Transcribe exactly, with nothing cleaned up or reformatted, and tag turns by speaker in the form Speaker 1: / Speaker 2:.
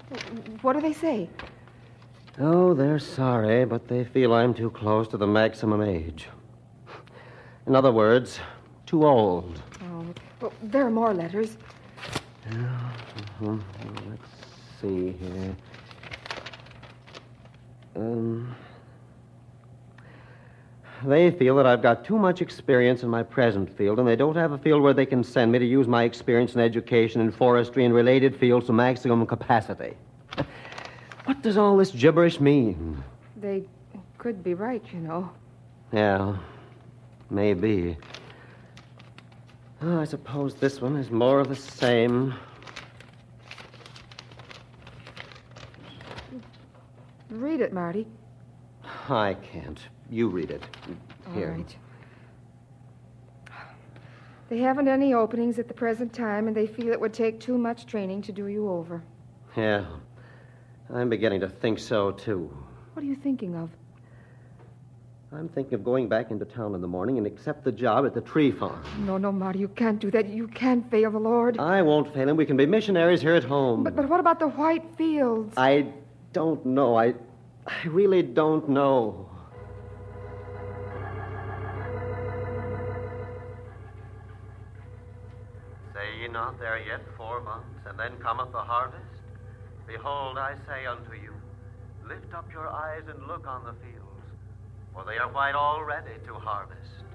Speaker 1: What do they say?
Speaker 2: Oh, they're sorry, but they feel I'm too close to the maximum age. In other words, too old.
Speaker 1: Oh, well, there are more letters.
Speaker 2: Yeah, uh-huh. Well, let's see here. Um, they feel that I've got too much experience in my present field, and they don't have a field where they can send me to use my experience in education in forestry and related fields to maximum capacity. What does all this gibberish mean?
Speaker 1: They could be right, you know.
Speaker 2: Yeah, maybe. Oh, I suppose this one is more of the same.
Speaker 1: Read it, Marty.
Speaker 2: I can't. You read it. Here.
Speaker 1: All right. They haven't any openings at the present time, and they feel it would take too much training to do you over.
Speaker 2: Yeah. I'm beginning to think so, too.
Speaker 1: What are you thinking of?
Speaker 2: I'm thinking of going back into town in the morning and accept the job at the tree farm.
Speaker 1: No, no, Marty, you can't do that. You can't fail the Lord.
Speaker 2: I won't fail him. We can be missionaries here at home.
Speaker 1: But but what about the white fields?
Speaker 2: I don't know. I, I really don't know. Say ye not there yet four months, and then cometh the harvest? Behold, I say unto you, lift up your eyes and look on the fields, for they are white already to harvest.